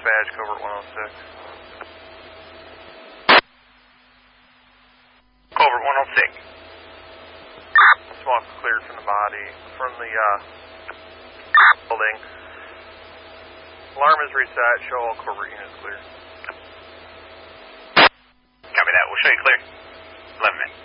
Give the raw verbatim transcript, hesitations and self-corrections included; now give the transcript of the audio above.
dispatch, Covert one oh six. Covert one oh six. Smoke cleared from the body, from the uh, building. Alarm is reset, show all Covert units clear. Copy that, we'll show you clear. eleven minutes.